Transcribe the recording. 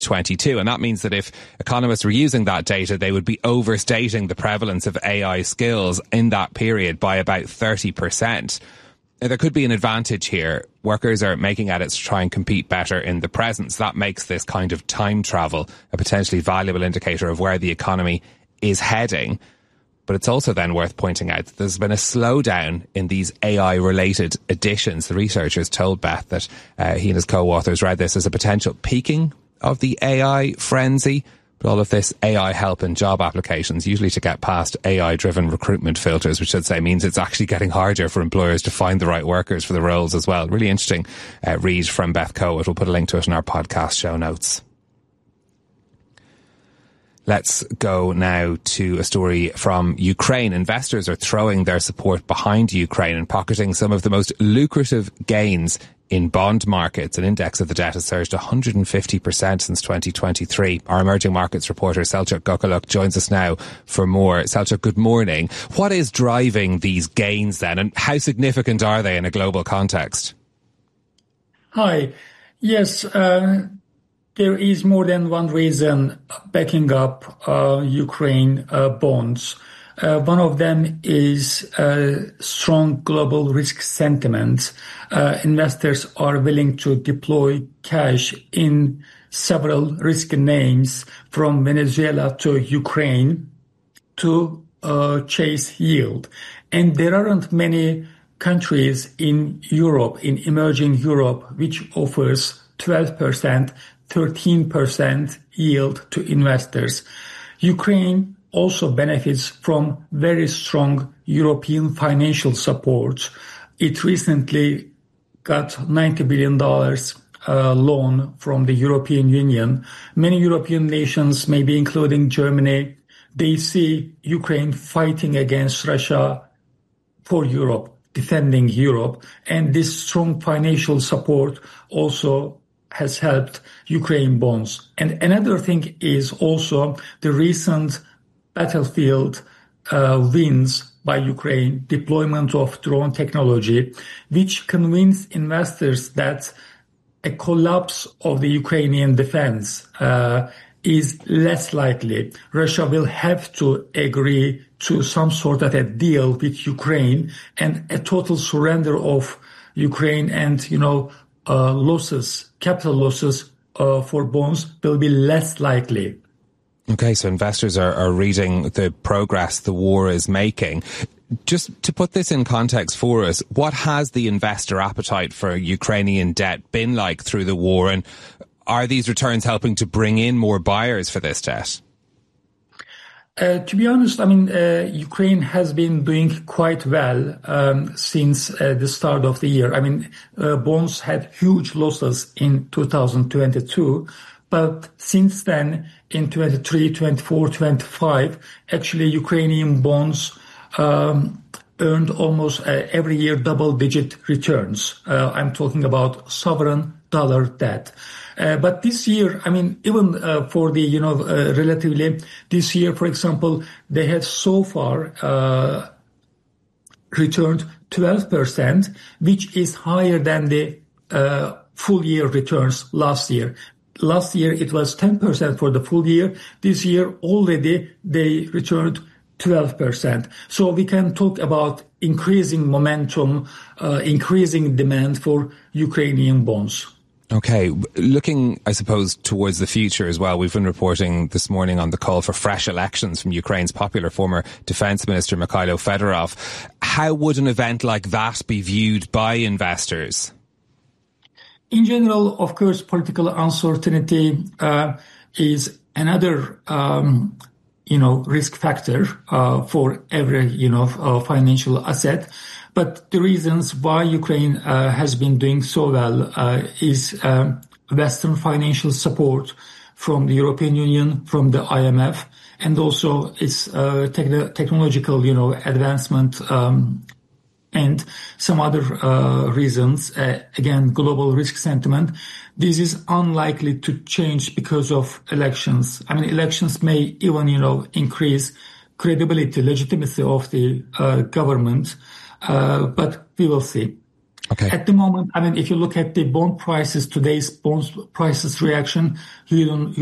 2022. And that means that if economists were using that data, they would be overstating the prevalence of AI skills in that period by about 30%. Now, there could be an advantage here. Workers are making edits to try and compete better in the present. So that makes this kind of time travel a potentially valuable indicator of where the economy is heading. But it's also then worth pointing out that there's been a slowdown in these AI-related additions. The researchers told Beth that he and his co-authors read this as a potential peaking of the AI frenzy. But all of this AI help in job applications, usually to get past AI-driven recruitment filters, which I'd say means it's actually getting harder for employers to find the right workers for the roles as well. Really interesting read from Beth Coet. We'll put a link to it in our podcast show notes. Let's go now to a story from Ukraine. Investors are throwing their support behind Ukraine and pocketing some of the most lucrative gains in bond markets. An index of the debt has surged 150% since 2023. Our emerging markets reporter Selçuk Gökaluk joins us now for more. Selçuk, good morning. What is driving these gains then, and how significant are they in a global context? Hi. Yes, there is more than one reason backing up Ukraine bonds. One of them is strong global risk sentiment. Investors are willing to deploy cash in several risk names from Venezuela to Ukraine to chase yield. And there aren't many countries in Europe, in emerging Europe, which offers 12%, 13% yield to investors. Ukraine also benefits from very strong European financial support. It recently got $90 billion loan from the European Union. Many European nations, maybe including Germany, they see Ukraine fighting against Russia for Europe, defending Europe. And this strong financial support also has helped Ukraine bonds. And another thing is also the recent battlefield wins by Ukraine, deployment of drone technology, which convinced investors that a collapse of the Ukrainian defense is less likely. Russia will have to agree to some sort of a deal with Ukraine, and a total surrender of Ukraine and, losses, capital losses for bonds will be less likely. Okay, so investors are reading the progress the war is making. Just to put this in context for us, what has the investor appetite for Ukrainian debt been like through the war, and are these returns helping to bring in more buyers for this debt? To be honest, Ukraine has been doing quite well since the start of the year. Bonds had huge losses in 2022, but since then, in 23, 24, 25, actually Ukrainian bonds earned almost every year double-digit returns. I'm talking about sovereign dollar debt. But this year, even for the, relatively, this year, for example, they have so far returned 12%, which is higher than the full year returns last year. Last year, it was 10% for the full year. This year, already they returned 12%. So we can talk about increasing momentum, increasing demand for Ukrainian bonds. Okay. Looking, I suppose, towards the future as well, we've been reporting this morning on the call for fresh elections from Ukraine's popular former defense minister, Mikhailo Fedorov. How would an event like that be viewed by investors? In general, of course, political uncertainty is another, risk factor for every, financial asset. But the reasons why Ukraine has been doing so well is Western financial support from the European Union, from the IMF, and also its technological, advancement and some other reasons. Again, global risk sentiment. This is unlikely to change because of elections. Elections may even, increase credibility, legitimacy of the government. But we will see. Okay. At the moment, I mean, if you look at the bond prices, today's bond prices reaction, you